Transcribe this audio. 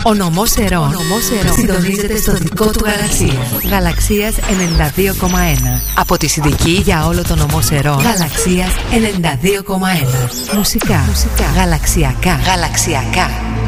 Ο νομός Ερών συντονίζεται στο δικό του γαλαξία. Γαλαξίας 92,1. Από τη Συνδική για όλο το νομό Ερών. Γαλαξίας 92,1. Μουσικά. Γαλαξιακά.